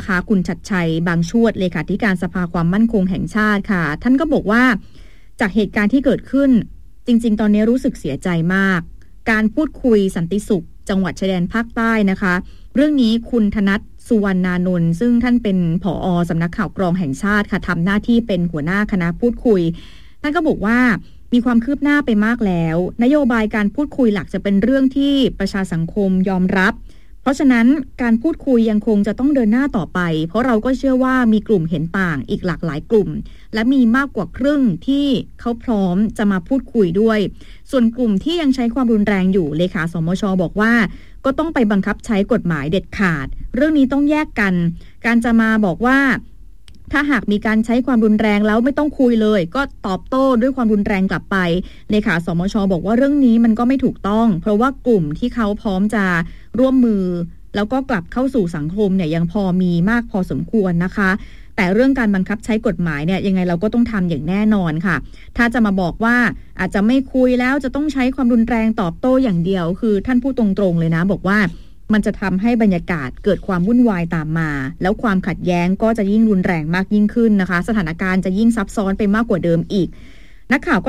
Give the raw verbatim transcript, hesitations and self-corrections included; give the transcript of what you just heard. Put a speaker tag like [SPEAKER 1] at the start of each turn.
[SPEAKER 1] นะคะคุณชัดชัยบางชวดเลขาธิการสภาความมั่นคงแห่งชาติค่ะท่านก็บอกว่าจากเหตุการณ์ที่เกิดขึ้นจริงๆตอนนี้รู้สึกเสียใจมากการพูดคุยสันติสุขจังหวัดชายแดนภาคใต้นะคะเรื่องนี้คุณธนัทสุวรรณานนท์ซึ่งท่านเป็นผอ.สำนักข่าวกรองแห่งชาติค่ะทำหน้าที่เป็นหัวหน้าคณะพูดคุยท่านก็บอกว่ามีความคืบหน้าไปมากแล้วนโยบายการพูดคุยหลักจะเป็นเรื่องที่ประชาสังคมยอมรับเพราะฉะนั้นการพูดคุยยังคงจะต้องเดินหน้าต่อไปเพราะเราก็เชื่อว่ามีกลุ่มเห็นต่างอีกหลากหลายกลุ่มและมีมากกว่าครึ่งที่เขาพร้อมจะมาพูดคุยด้วยส่วนกลุ่มที่ยังใช้ความรุนแรงอยู่เลขาสมช.บอกว่าก็ต้องไปบังคับใช้กฎหมายเด็ดขาดเรื่องนี้ต้องแยกกันการจะมาบอกว่าถ้าหากมีการใช้ความรุนแรงแล้วไม่ต้องคุยเลยก็ตอบโต้ด้วยความรุนแรงกลับไปเลขาสมช.บอกว่าเรื่องนี้มันก็ไม่ถูกต้องเพราะว่ากลุ่มที่เขาพร้อมจะร่วมมือแล้วก็กลับเข้าสู่สังคมเนี่ยยังพอมีมากพอสมควรนะคะแต่เรื่องการบังคับใช้กฎหมายเนี่ยยังไงเราก็ต้องทำอย่างแน่นอนค่ะถ้าจะมาบอกว่าอาจจะไม่คุยแล้วจะต้องใช้ความรุนแรงตอบโต้อย่างเดียวคือท่านพูดตรงๆเลยนะบอกว่ามันจะทำให้บรรยากาศเกิดความวุ่นวายตามมาแล้วความขัดแย้งก็จะยิ่งรุนแรงมากยิ่งขึ้นนะคะสถานการณ์จะยิ่งซับซ้อนไปมากกว่าเดิมอีกนักข่าวก็